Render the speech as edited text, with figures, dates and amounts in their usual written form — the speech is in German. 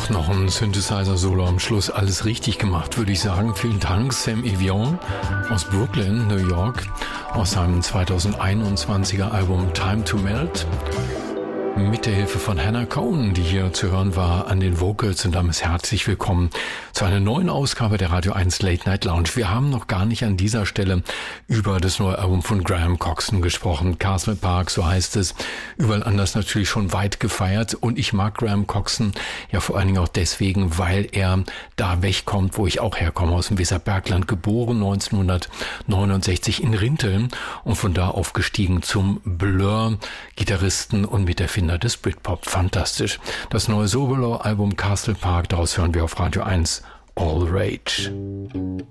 Doch noch ein Synthesizer-Solo am Schluss. Alles richtig gemacht, würde ich sagen. Vielen Dank, Sam Evian aus Brooklyn, New York, aus seinem 2021er Album Time to Melt. Mit der Hilfe von Hannah Cohen, die hier zu hören war an den Vocals, und damit herzlich willkommen zu einer neuen Ausgabe der Radio 1 Late Night Lounge. Wir haben noch gar nicht an dieser Stelle über das neue Album von Graham Coxon gesprochen. Castle Park, so heißt es. Überall anders natürlich schon weit gefeiert, und ich mag Graham Coxon ja vor allen Dingen auch deswegen, weil er da wegkommt, wo ich auch herkomme, aus dem Weserbergland, geboren 1969 in Rinteln und von da aufgestiegen zum Blur-Gitarristen und Miterfinder des Britpop. Fantastisch. Das neue Solo-Album Castle Park, daraus hören wir auf Radio 1 All Rage.